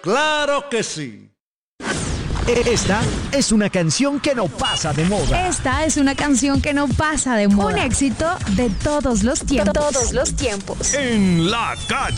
¡Claro que sí! Esta es una canción que no pasa de moda. Esta es una canción que no pasa de moda. Un éxito de todos los tiempos. En la calle.